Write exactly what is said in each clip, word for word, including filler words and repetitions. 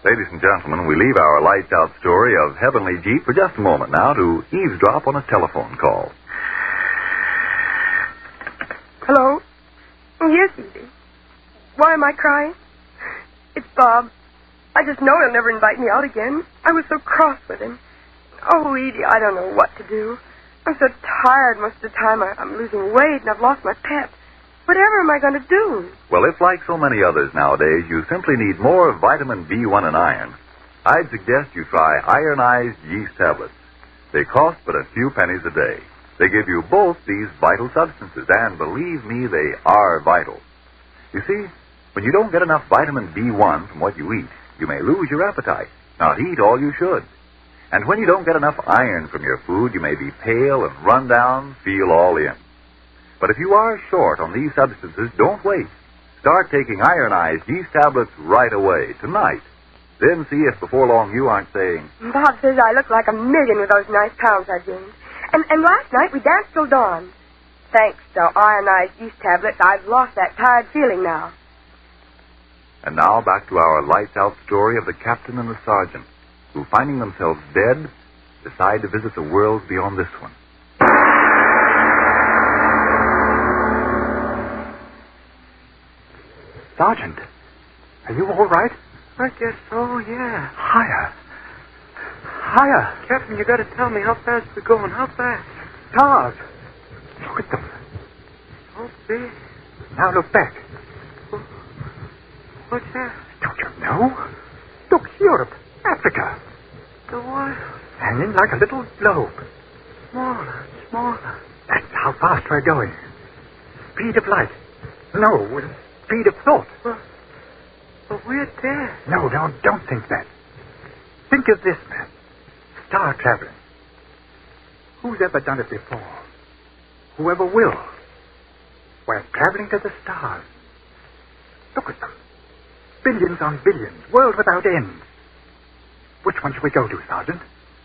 Ladies and gentlemen, we leave our lights out story of Heavenly Jeep for just a moment now to eavesdrop on a telephone call. Hello? Yes, Edie. Why am I crying? It's Bob. I just know he'll never invite me out again. I was so cross with him. Oh, Edie, I don't know what to do. I'm so tired most of the time. I, I'm losing weight and I've lost my pep. Whatever am I going to do? Well, if like so many others nowadays, you simply need more of vitamin B one and iron, I'd suggest you try ironized yeast tablets. They cost but a few pennies a day. They give you both these vital substances, and believe me, they are vital. You see, when you don't get enough vitamin B one from what you eat, you may lose your appetite, not eat all you should. And when you don't get enough iron from your food, you may be pale and run down, feel all in. But if you are short on these substances, don't wait. Start taking ironized yeast tablets right away, tonight. Then see if before long you aren't saying, Bob says I look like a million with those nice pounds I gained. And, and last night we danced till dawn. Thanks to ironized yeast tablets, I've lost that tired feeling now. And now back to our lights-out story of the captain and the sergeant, who, finding themselves dead, decide to visit the worlds beyond this one. Sergeant, are you all right? I guess so, yeah. Higher. Higher. Captain, you got to tell me how fast we're going. How fast? Stars. Look at them. So big. Now look back. What's that? Don't you know? Look, Europe, Africa. The what? Hanging like a little globe. Smaller, smaller. That's how fast we're going. Speed of light. No, speed of thought. But, but we're dead. No, no, don't think that. Think of this, man. Star traveling. Who's ever done it before? Whoever will. We're traveling to the stars. Look at them. Billions on billions. World without end. Which one should we go to, Sergeant?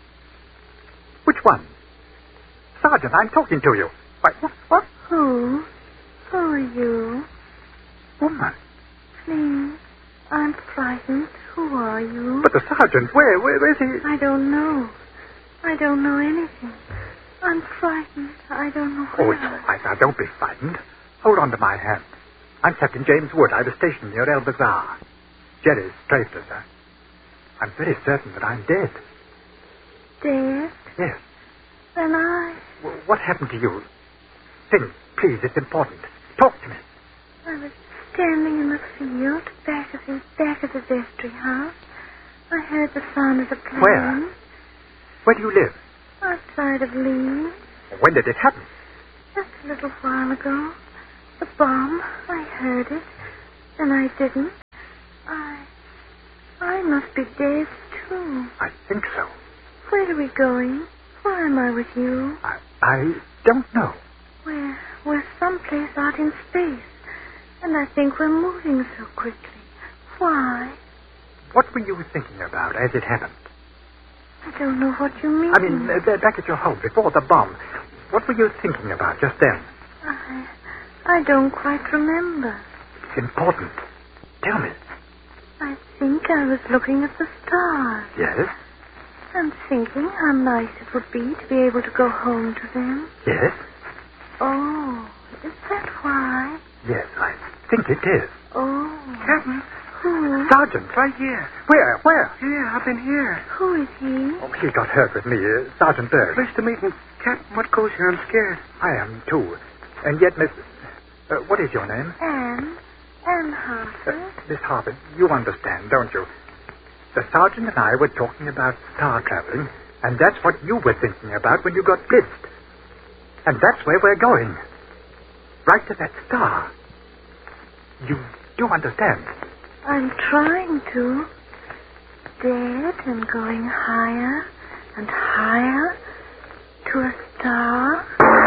Which one? Sergeant, I'm talking to you. Why, what? What? Who? Who are you? Woman. Please, I'm frightened. Who are you? But the sergeant, where, where, where's he? I don't know. I don't know anything. I'm frightened. I don't know Oh, where. it's all right. Now, don't be frightened. Hold on to my hand. I'm Captain James Wood. I was stationed near El Bazaar. Jerry's strafed us, huh? I'm very certain that I'm dead. Dead? Yes. Then I... W- what happened to you? Think, please. It's important. Talk to me. I was standing in the field back of the back of the vestry house. I heard the sound of the plane. Where? Where do you live? Outside of Lee. When did it happen? Just a little while ago. The bomb. I heard it. And I didn't. I... I must be dead, too. I think so. Where are we going? Why am I with you? I, I don't know. We're, we're someplace out in space. And I think we're moving so quickly. Why? What were you thinking about as it happened? I don't know what you mean. I mean, uh, back at your home, before the bomb. What were you thinking about just then? I... I don't quite remember. It's important. Tell me. I think I was looking at the stars. Yes? And thinking how nice it would be to be able to go home to them. Yes? Oh, is that why? Yes, I think it is. Oh. Captain. Who? Sergeant. Right here. Where? Where? Here, up in here. Who is he? Oh, he got hurt with me, uh, Sergeant Berg. Pleased to meet you. Captain, what goes here? I'm scared. I am, too. And yet, Miss... Uh, what is your name? Anne. Anne Uh, Harper. Miss Harper, you understand, don't you? The sergeant and I were talking about star traveling, and that's what you were thinking about when you got blitzed. And that's where we're going. Right to that star. You do understand? I'm trying to. Dead and going higher and higher to a star.